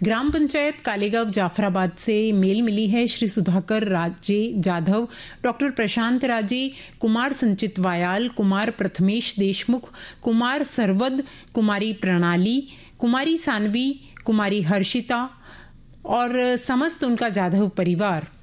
ग्राम पंचायत कालेगांव जाफराबाद से मेल मिली है। श्री सुधाकर राजे जाधव, डॉक्टर प्रशांत राजे, कुमार संचित वायाल, कुमार प्रथमेश देशमुख, कुमार सरवद, कुमारी प्रणाली, कुमारी सानवी, कुमारी हर्षिता और समस्त उनका जाधव परिवार